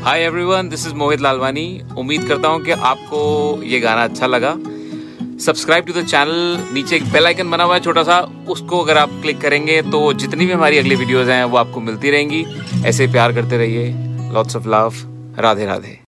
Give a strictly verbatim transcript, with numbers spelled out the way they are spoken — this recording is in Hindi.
Hi everyone, this is Mohit Lalwani. उम्मीद करता हूँ कि आपको ये गाना अच्छा लगा। सब्सक्राइब टू द चैनल, नीचे एक बेल आइकन बना हुआ है छोटा सा, उसको अगर आप क्लिक करेंगे तो जितनी भी हमारी अगली वीडियोज़ हैं वो आपको मिलती रहेंगी। ऐसे प्यार करते रहिए। Lots of love. Radhe Radhe.